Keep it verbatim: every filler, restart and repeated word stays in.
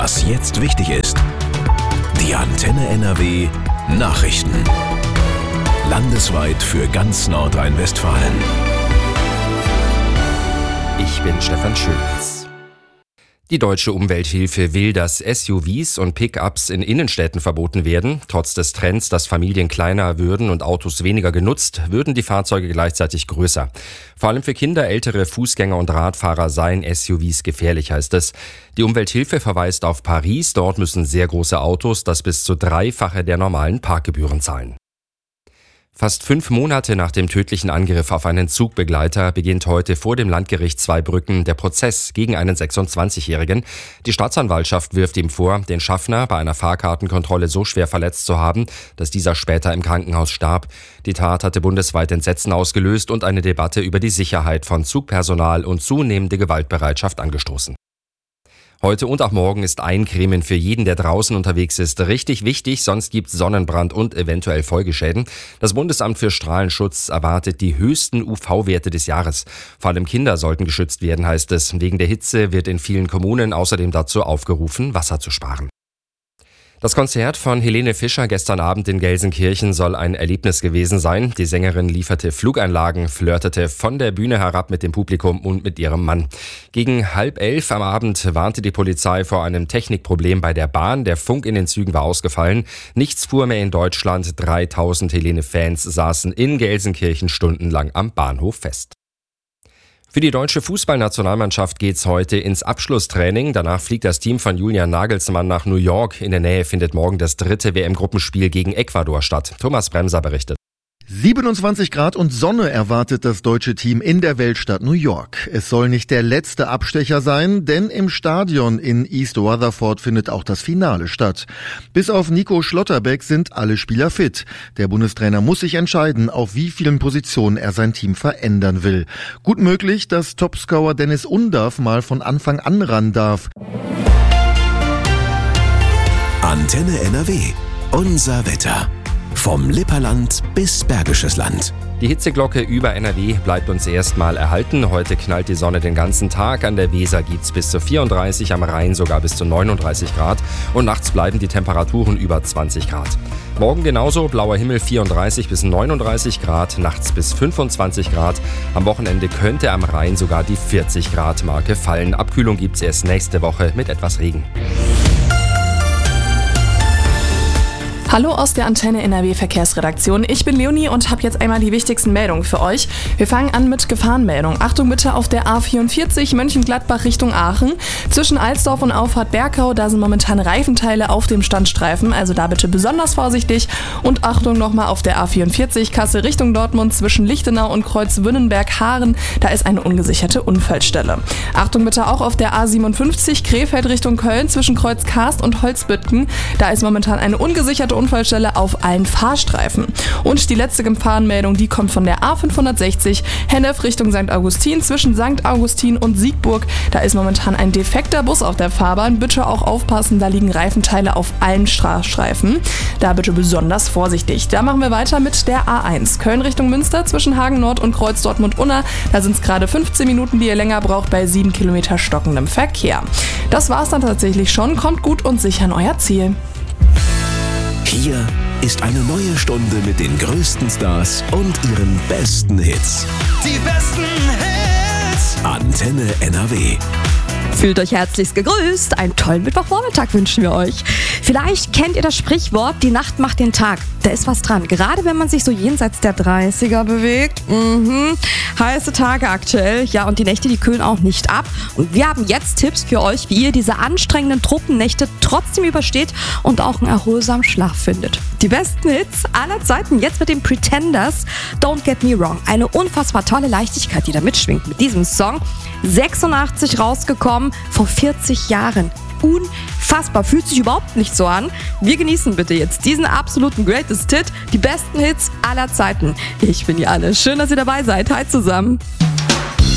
Was jetzt wichtig ist. Die Antenne N R W Nachrichten. Landesweit für ganz Nordrhein-Westfalen. Ich bin Stefan Schulz. Die Deutsche Umwelthilfe will, dass S U Vs und Pickups in Innenstädten verboten werden. Trotz des Trends, dass Familien kleiner würden und Autos weniger genutzt, würden die Fahrzeuge gleichzeitig größer. Vor allem für Kinder, ältere Fußgänger und Radfahrer seien S U Vs gefährlich, heißt es. Die Umwelthilfe verweist auf Paris. Dort müssen sehr große Autos das bis zu dreifache der normalen Parkgebühren zahlen. Fast fünf Monate nach dem tödlichen Angriff auf einen Zugbegleiter beginnt heute vor dem Landgericht Zweibrücken der Prozess gegen einen sechsundzwanzigjährigen. Die Staatsanwaltschaft wirft ihm vor, den Schaffner bei einer Fahrkartenkontrolle so schwer verletzt zu haben, dass dieser später im Krankenhaus starb. Die Tat hatte bundesweit Entsetzen ausgelöst und eine Debatte über die Sicherheit von Zugpersonal und zunehmende Gewaltbereitschaft angestoßen. Heute und auch morgen ist Eincremen für jeden, der draußen unterwegs ist, richtig wichtig, sonst gibt's Sonnenbrand und eventuell Folgeschäden. Das Bundesamt für Strahlenschutz erwartet die höchsten U V-Werte des Jahres. Vor allem Kinder sollten geschützt werden, heißt es. Wegen der Hitze wird in vielen Kommunen außerdem dazu aufgerufen, Wasser zu sparen. Das Konzert von Helene Fischer gestern Abend in Gelsenkirchen soll ein Erlebnis gewesen sein. Die Sängerin lieferte Flugeinlagen, flirtete von der Bühne herab mit dem Publikum und mit ihrem Mann. Gegen halb elf am Abend warnte die Polizei vor einem Technikproblem bei der Bahn. Der Funk in den Zügen war ausgefallen. Nichts fuhr mehr in Deutschland. dreitausend Helene-Fans saßen in Gelsenkirchen stundenlang am Bahnhof fest. Für die deutsche Fußballnationalmannschaft geht's heute ins Abschlusstraining. Danach fliegt das Team von Julian Nagelsmann nach New York. In der Nähe findet morgen das dritte W M-Gruppenspiel gegen Ecuador statt. Thomas Bremser berichtet. siebenundzwanzig Grad und Sonne erwartet das deutsche Team in der Weltstadt New York. Es soll nicht der letzte Abstecher sein, denn im Stadion in East Rutherford findet auch das Finale statt. Bis auf Nico Schlotterbeck sind alle Spieler fit. Der Bundestrainer muss sich entscheiden, auf wie vielen Positionen er sein Team verändern will. Gut möglich, dass Topscorer Dennis Undav mal von Anfang an ran darf. Antenne N R W. Unser Wetter. Vom Lipperland bis Bergisches Land. Die Hitzeglocke über N R W bleibt uns erstmal erhalten. Heute knallt die Sonne den ganzen Tag. An der Weser geht's bis zu vierunddreißig, am Rhein sogar bis zu neununddreißig Grad. Und nachts bleiben die Temperaturen über zwanzig Grad. Morgen genauso, blauer Himmel vierunddreißig bis neununddreißig Grad, nachts bis fünfundzwanzig Grad. Am Wochenende könnte am Rhein sogar die vierzig Grad Marke fallen. Abkühlung gibt's erst nächste Woche mit etwas Regen. Hallo aus der Antenne N R W Verkehrsredaktion. Ich bin Leonie und habe jetzt einmal die wichtigsten Meldungen für euch. Wir fangen an mit Gefahrenmeldung. Achtung bitte auf der A vierundvierzig Mönchengladbach Richtung Aachen. Zwischen Alsdorf und Auffahrt Bergau, da sind momentan Reifenteile auf dem Standstreifen. Also da bitte besonders vorsichtig. Und Achtung nochmal auf der A vierundvierzig Kassel Richtung Dortmund zwischen Lichtenau und Kreuzwünnenberg-Haaren. Da ist eine ungesicherte Unfallstelle. Achtung bitte auch auf der A siebenundfünfzig Krefeld Richtung Köln zwischen Kreuz Karst und Holzbüttgen. Da ist momentan eine ungesicherte Unfallstelle auf allen Fahrstreifen. Und die letzte Gefahrenmeldung, die kommt von der A fünfhundertsechzig Hennef Richtung Sankt Augustin zwischen Sankt Augustin und Siegburg. Da ist momentan ein defekter Bus auf der Fahrbahn. Bitte auch aufpassen, da liegen Reifenteile auf allen Straßenstreifen. Da bitte besonders vorsichtig. Da machen wir weiter mit der A eins Köln Richtung Münster zwischen Hagen Nord und Kreuz Dortmund-Unna. Da sind es gerade fünfzehn Minuten, die ihr länger braucht bei sieben Kilometer stockendem Verkehr. Das war's dann tatsächlich schon. Kommt gut und sicher an euer Ziel. Hier ist eine neue Stunde mit den größten Stars und ihren besten Hits. Die besten Hits. Antenne N R W. Fühlt euch herzlichst gegrüßt. Einen tollen Mittwochvormittag wünschen wir euch. Vielleicht kennt ihr das Sprichwort, die Nacht macht den Tag. Da ist was dran. Gerade wenn man sich so jenseits der dreißiger bewegt. Mhm. Heiße Tage aktuell. Ja, und die Nächte, die kühlen auch nicht ab. Und wir haben jetzt Tipps für euch, wie ihr diese anstrengenden Truppennächte trotzdem übersteht und auch einen erholsamen Schlaf findet. Die besten Hits aller Zeiten jetzt mit den Pretenders. Don't Get Me Wrong. Eine unfassbar tolle Leichtigkeit, die da mitschwingt mit diesem Song. sechsundachtzig rausgekommen, vor vierzig Jahren. Unfassbar, fühlt sich überhaupt nicht so an. Wir genießen bitte jetzt diesen absoluten Greatest Hit, die besten Hits aller Zeiten. Ich bin Janne, schön, dass ihr dabei seid. Hi zusammen.